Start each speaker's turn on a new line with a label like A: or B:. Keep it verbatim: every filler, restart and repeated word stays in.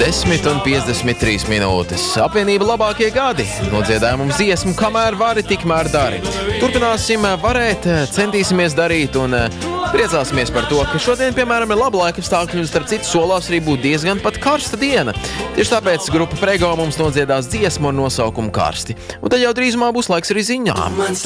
A: desmit un piecdesmit trīs minūtes. Apvienība labākie gadi. Nodziedāja mums dziesmu, kamēr vari, tikmēr dari. Turpināsim varēt, centīsimies darīt un priecāsimies par to, ka šodien, piemēram, ir laba laika apstākļi un starp citu solās arī būt diezgan pat karsta diena. Tieši tāpēc grupa Prego mums nodziedās dziesmu ar nosaukumu Karsti. Un tad jau drīzumā būs laiks arī ziņām.